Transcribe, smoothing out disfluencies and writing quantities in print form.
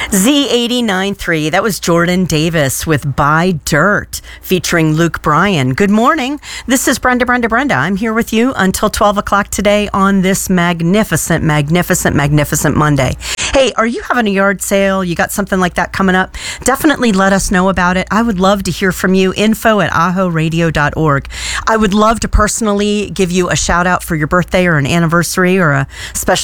Z89.3, that was Jordan Davis with Buy Dirt, featuring Luke Bryan. Good morning. This is Brenda. I'm here with you until 12 o'clock today on this magnificent Monday. Hey, are you having a yard sale? You got something like that coming up? Definitely let us know about it. I would love to hear from you. info@ahoradio.org. I would love to personally give you a shout out for your birthday or an anniversary or a special